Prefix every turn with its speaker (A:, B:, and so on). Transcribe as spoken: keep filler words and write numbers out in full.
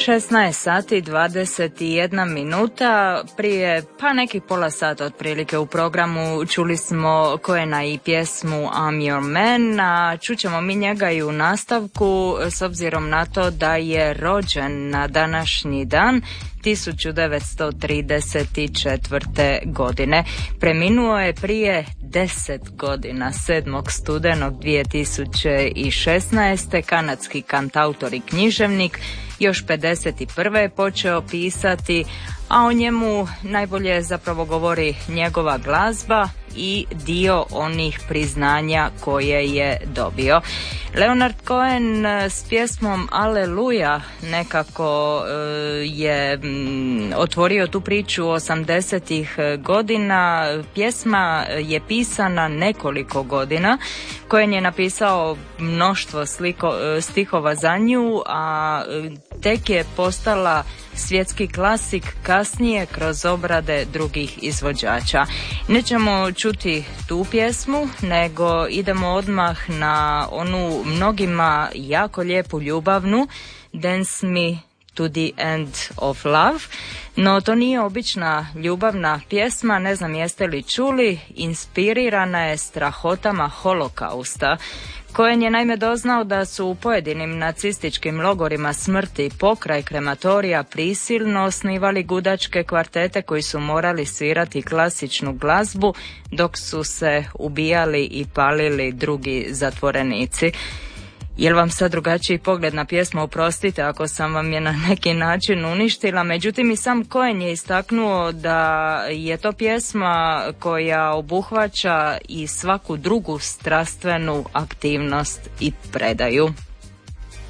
A: šesnaest sati dvadeset jedna minuta. Prije pa nekih pola sata otprilike u programu čuli smo Cohena i pjesmu I'm Your Man, a čućemo mi njega i u nastavku s obzirom na to da je rođen na današnji dan tisuću devetsto trideset četvrte. godine. Preminuo je prije deset godina, sedmog studenog dvije tisuće šesnaeste. kanadski kantautor i književnik. Još pedeset prve je počeo pisati, a o njemu najbolje zapravo govori njegova glazba i dio onih priznanja koje je dobio. Leonard Cohen s pjesmom Aleluja nekako je otvorio tu priču osamdesetih godina. Pjesma je pisana nekoliko godina. Cohen je napisao mnoštvo sliko, stihova za nju, a tek je postala svjetski klasik kasnije kroz obrade drugih izvođača. Nećemo čuti tu pjesmu, nego idemo odmah na onu mnogima jako lijepu ljubavnu Dance Me to the End of Love. No to nije obična ljubavna pjesma, ne znam jeste li čuli, inspirirana je strahotama holokausta. Cohen je naime doznao da su u pojedinim nacističkim logorima smrti pokraj krematorija prisilno osnivali gudačke kvartete koji su morali svirati klasičnu glazbu dok su se ubijali i palili drugi zatvorenici. Jel vam sad drugačiji pogled na pjesmu, oprostite ako sam vam je na neki način uništila, međutim i sam Cohen je istaknuo da je to pjesma koja obuhvaća i svaku drugu strastvenu aktivnost i predaju.